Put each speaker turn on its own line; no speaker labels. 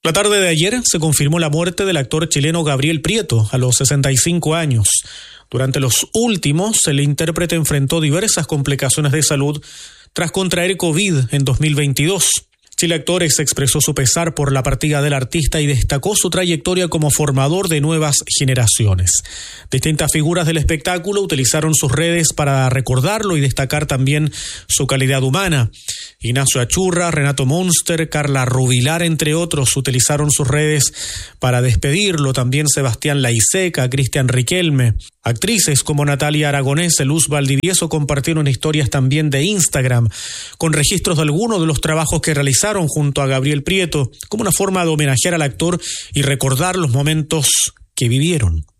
La tarde de ayer se confirmó la muerte del actor chileno Gabriel Prieto a los 65 años. Durante los últimos, el intérprete enfrentó diversas complicaciones de salud tras contraer COVID en 2022. Chile Actores expresó su pesar por la partida del artista y destacó su trayectoria como formador de nuevas generaciones. Distintas figuras del espectáculo utilizaron sus redes para recordarlo y destacar también su calidad humana. Ignacio Achurra, Renato Monster, Carla Rubilar, entre otros, utilizaron sus redes para despedirlo. También Sebastián Laiseca, Cristian Riquelme. Actrices como Natalia Aragonés, Luz Valdivieso compartieron historias también de Instagram con registros de algunos de los trabajos que realizaron junto a Gabriel Prieto, como una forma de homenajear al actor y recordar los momentos que vivieron.